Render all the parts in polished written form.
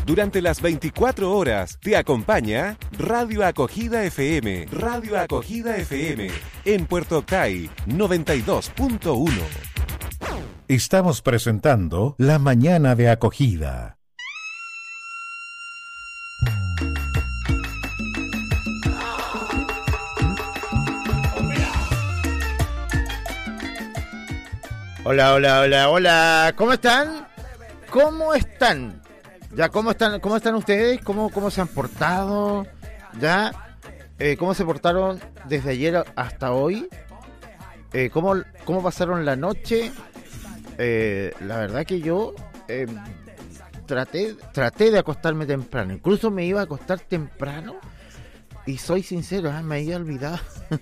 Durante las 24 horas te acompaña Radio Acogida FM. Radio Acogida FM en Puerto Octay 92.1. Estamos presentando La Mañana de Acogida. Hola, hola, hola, hola. ¿Cómo están? ¿Cómo están? ¿Ya cómo están ustedes? ¿Cómo se han portado? ¿Ya? ¿Cómo se portaron desde ayer hasta hoy? ¿Cómo pasaron la noche? La verdad que yo traté de acostarme temprano. Incluso me iba a acostar temprano. Y soy sincero, me había olvidado.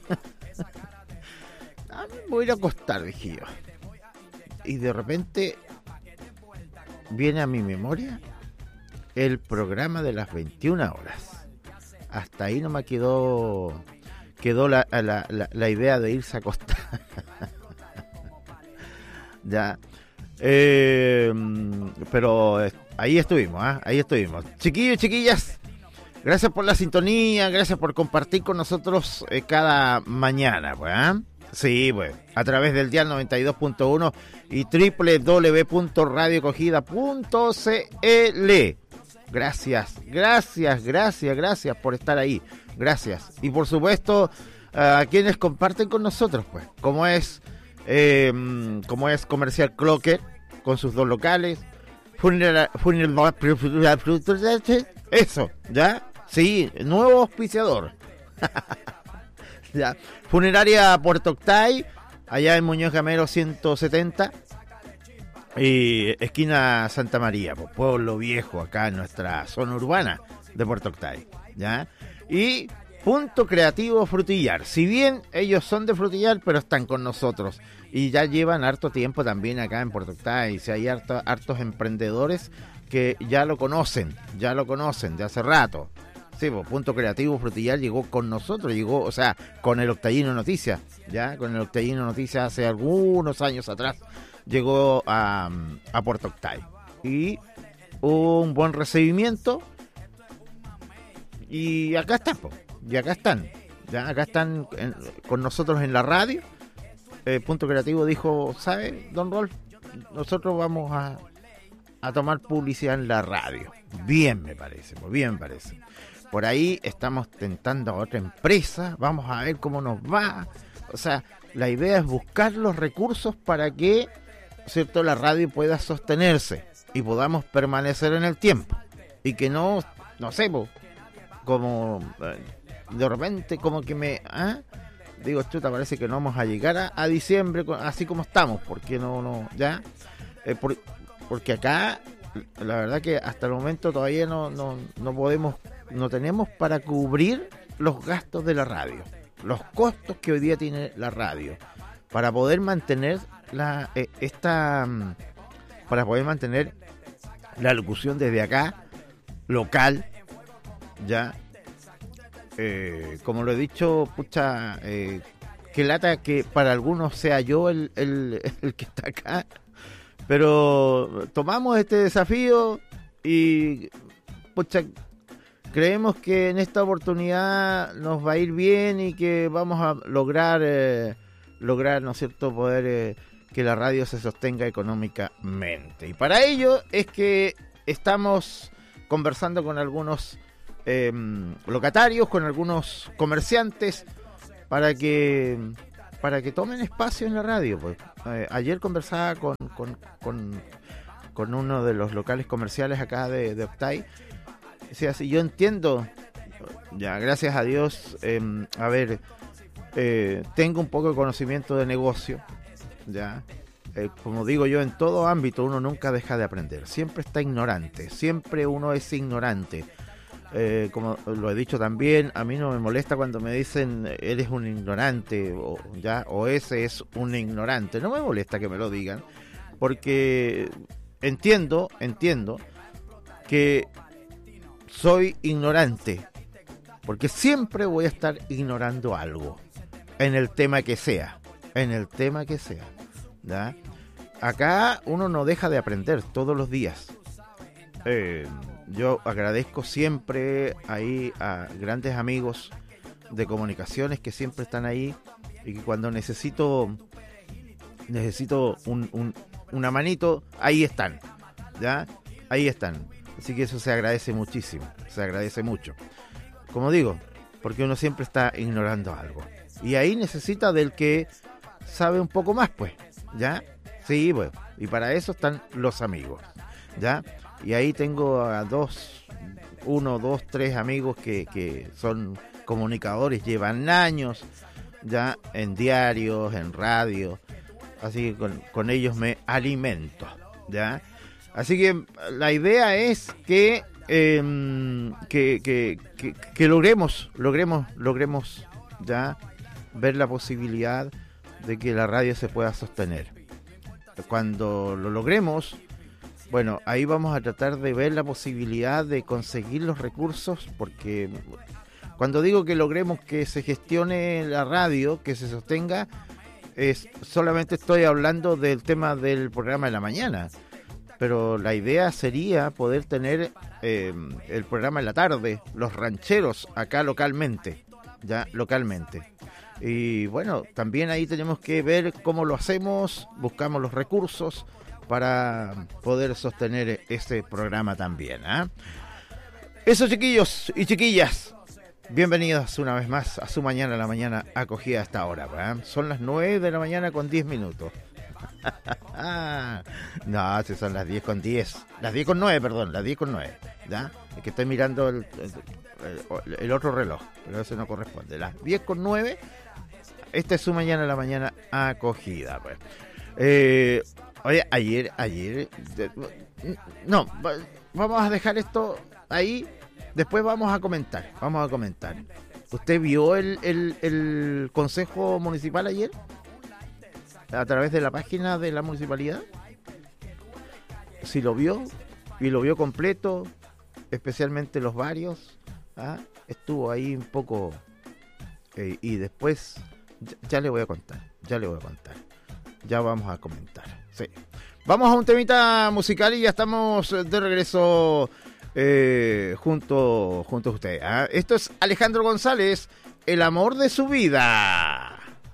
Me voy a ir a acostar, dije yo. Y de repente viene a mi memoria el programa de las 21 horas. Hasta ahí no me quedó la idea de irse a acostar. Ya. Pero ahí estuvimos, ahí estuvimos. Chiquillos y chiquillas, gracias por la sintonía, gracias por compartir con nosotros cada mañana, pues, Sí, pues, a través del dial 92.1 y www.radioacogida.cl. Gracias por estar ahí. Gracias. Y por supuesto, a quienes comparten con nosotros, pues, como es Comercial Clocker, con sus 2 locales, eso, ¿ya? Sí, nuevo auspiciador. Ya. Funeraria Puerto Octay, allá en Muñoz Gamero 170 y esquina Santa María, Pueblo Viejo, acá en nuestra zona urbana de Puerto Octay, ¿ya? Y Punto Creativo Frutillar, si bien ellos son de Frutillar, pero están con nosotros y ya llevan harto tiempo también acá en Puerto Octay. Si hay hartos emprendedores que ya lo conocen de hace rato. Sí, Punto Creativo Frutillar llegó con nosotros, con el Octayino Noticias, ya, con el Octayino Noticias hace algunos años atrás, llegó a Puerto Octay. Y hubo un buen recibimiento, y acá están, acá están con nosotros en la radio. Punto Creativo dijo, ¿sabe, don Rolf? Nosotros vamos a tomar publicidad en la radio. Bien me parece. Por ahí estamos tentando a otra empresa, vamos a ver cómo nos va. O sea, la idea es buscar los recursos para que, ¿cierto?, la radio pueda sostenerse y podamos permanecer en el tiempo. Y que no sé, como de repente como que digo, chuta, parece que no vamos a llegar a diciembre así como estamos, porque ya, porque acá la verdad que hasta el momento todavía no tenemos para cubrir los gastos de la radio, los costos que hoy día tiene la radio, para poder mantener la locución desde acá, local, ya. Como lo he dicho, que lata que para algunos sea yo el que está acá, pero tomamos este desafío y creemos que en esta oportunidad nos va a ir bien y que vamos a lograr, ¿no es cierto?, poder que la radio se sostenga económicamente. Y para ello es que estamos conversando con algunos locatarios, con algunos comerciantes, para que tomen espacio en la radio. Pues ayer conversaba con uno de los locales comerciales acá de Octay. Decía, si yo entiendo, ya gracias a Dios, tengo un poco de conocimiento de negocio, ya. Como digo yo, en todo ámbito uno nunca deja de aprender, siempre está ignorante, siempre uno es ignorante. Como lo he dicho también, a mí no me molesta cuando me dicen eres un ignorante o ese es un ignorante. No me molesta que me lo digan, porque entiendo que soy ignorante, porque siempre voy a estar ignorando algo en el tema que sea, ¿ya? Acá uno no deja de aprender todos los días. yo agradezco siempre ahí a grandes amigos de comunicaciones que siempre están ahí y que cuando necesito una manito, ahí están, ¿ya? Ahí están. Así que eso se agradece muchísimo, se agradece mucho. Como digo, porque uno siempre está ignorando algo. Y ahí necesita del que sabe un poco más, pues, ¿ya? Sí, pues, y para eso están los amigos, ¿ya? Y ahí tengo a uno, dos, tres amigos que son comunicadores, llevan años ya en diarios, en radio, así que con ellos me alimento, ¿ya? Así que la idea es que logremos ya ver la posibilidad de que la radio se pueda sostener. Cuando lo logremos, bueno, ahí vamos a tratar de ver la posibilidad de conseguir los recursos, porque cuando digo que logremos que se gestione la radio, que se sostenga, solamente estoy hablando del tema del programa de la mañana, pero la idea sería poder tener el programa en la tarde, los rancheros acá localmente, ya localmente. Y bueno, también ahí tenemos que ver cómo lo hacemos, buscamos los recursos para poder sostener este programa también, ¿eh? Eso, chiquillos y chiquillas, bienvenidos una vez más a su mañana, la mañana acogida a esta hora, ¿eh? Son las 9 de la mañana con 10 minutos. No, si son las 10 con 10. Las 10 con 9, perdón, las 10 con 9. ¿Ya? Es que estoy mirando el otro reloj, pero eso no corresponde. Las 10 con 9, esta es su mañana, la mañana acogida, pues. Oye, ayer, no, vamos a dejar esto ahí, después vamos a comentar. ¿Usted vio el Consejo Municipal ayer? A través de la página de la municipalidad. Si lo vio, y lo vio completo, especialmente los varios, estuvo ahí un poco, y después ya le voy a contar, ya vamos a comentar, sí. Vamos a un temita musical y ya estamos de regreso junto a ustedes, ¿eh? Esto es Alejandro González, El amor de su vida.